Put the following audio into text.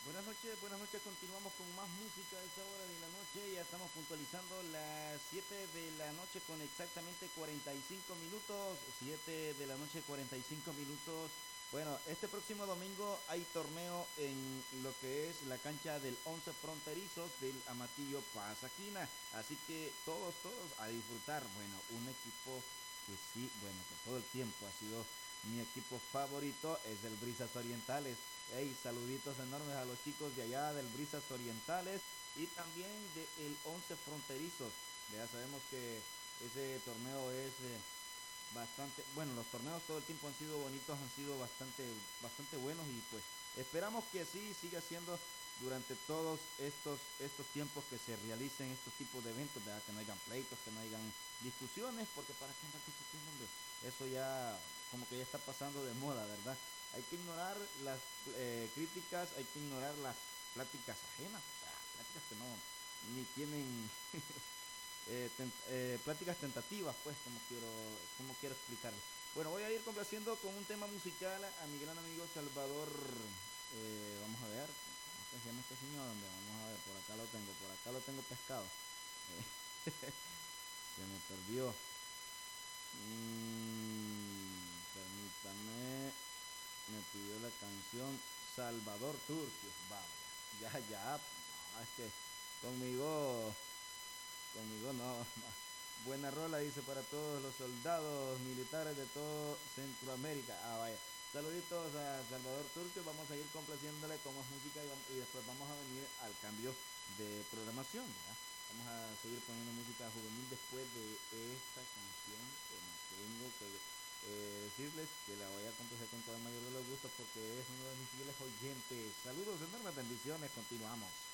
Buenas noches, continuamos con más música a esta hora de la noche, ya estamos puntualizando las 7 de la noche con exactamente 45 minutos, 7 de la noche 45 minutos. Bueno, este próximo domingo hay torneo en lo que es la cancha del Once Fronterizos del Amatillo Pasaquina, así que todos a disfrutar. Bueno, un equipo que sí, bueno, que todo el tiempo ha sido mi equipo favorito es el Brisas Orientales. Hey, saluditos enormes a los chicos de allá del Brisas Orientales y también de el Once Fronterizos. Ya sabemos que ese torneo es bastante, bueno, los torneos todo el tiempo han sido bonitos, han sido bastante buenos y pues esperamos que así siga siendo durante todos estos tiempos que se realicen estos tipos de eventos, ¿verdad? Que no hayan pleitos, que no hayan discusiones, porque para qué andar discutiendo, hombre, eso ya como que ya está pasando de moda, ¿verdad? Hay que ignorar las críticas, hay que ignorar las pláticas ajenas, o sea, pláticas que no ni tienen pláticas tentativas, pues, como quiero explicarlo. Bueno, voy a ir complaciendo con un tema musical a mi gran amigo Salvador. Vamos a ver, ¿cómo es que se llama este señor? Hombre? Vamos a ver, por acá lo tengo pescado. Se me perdió. Permítame, me pidió la canción Salvador Turcio. Vaya, ya, no, es que conmigo Conmigo no. Buena rola, dice para todos los soldados militares de todo Centroamérica. Ah, vaya. Saluditos a Salvador Turcio. Vamos a ir complaciéndole con más música y después vamos a venir al cambio de programación. ¿Ya? Vamos a seguir poniendo música juvenil después de esta canción que me tengo que decirles que la voy a complacer con todo el mayor de los gustos porque es uno de mis fieles oyentes. Saludos, enormes bendiciones. Continuamos.